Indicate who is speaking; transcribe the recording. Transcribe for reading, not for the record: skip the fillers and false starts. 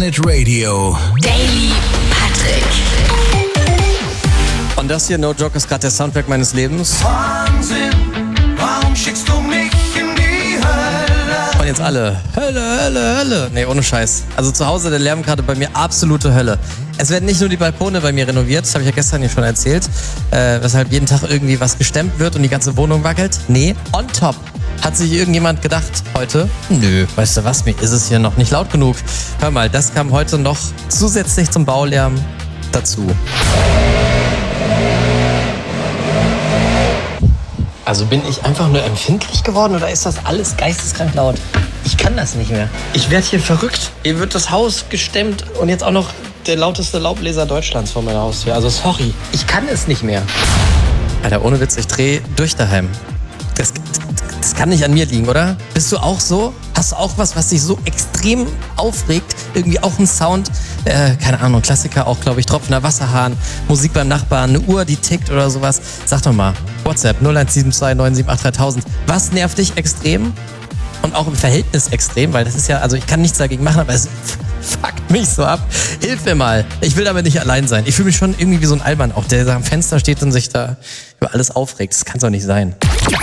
Speaker 1: Planet Radio.
Speaker 2: Daily Patrick.
Speaker 3: Und das hier, No Joke, ist gerade der Soundtrack meines Lebens.
Speaker 4: Wahnsinn, warum schickst du mich in die Hölle?
Speaker 3: Und jetzt alle. Hölle. Nee, ohne Scheiß. Also zu Hause der Lärm gerade bei mir absolute Hölle. Es werden nicht nur die Balkone bei mir renoviert, das habe ich ja gestern hier schon erzählt, weshalb jeden Tag irgendwie was gestemmt wird und die ganze Wohnung wackelt. Nee, on top hat sich irgendjemand gedacht heute, nö, weißt du was, mir ist es hier noch nicht laut genug. Hör mal, das kam heute noch zusätzlich zum Baulärm dazu. Also bin ich einfach nur empfindlich geworden oder ist das alles geisteskrank laut? Ich kann das nicht mehr. Ich werde hier verrückt. Hier wird das Haus gestemmt und jetzt auch noch der lauteste Laubbläser Deutschlands vor meiner Haustür. Also sorry, ich kann es nicht mehr. Alter, ohne Witz, ich drehe durch daheim. Das kann nicht an mir liegen, oder? Bist du auch so? Hast du auch was dich so extrem aufregt? Irgendwie auch ein Sound? Keine Ahnung, Klassiker auch, glaube ich. Tropfender Wasserhahn, Musik beim Nachbarn, eine Uhr, die tickt oder sowas. Sag doch mal, WhatsApp 0172 978 3000. Was nervt dich extrem? Und auch im Verhältnis extrem, weil das ist ja, also ich kann nichts dagegen machen, aber es fuckt mich so ab. Hilf mir mal. Ich will damit nicht allein sein. Ich fühle mich schon irgendwie wie so ein Albern auch, der am Fenster steht und sich da über alles aufregt. Das kann doch nicht sein.